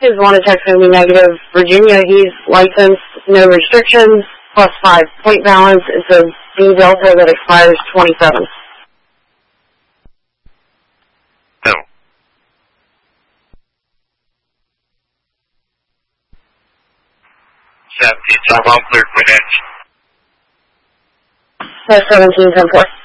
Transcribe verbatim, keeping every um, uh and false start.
His wanted check's going to be negative. Virginia, he's licensed, no restrictions, plus five point balance. It's a B Delta that expires twenty-seven. No. seventeen, so I'm all cleared for hitch. That's seventeen ten four.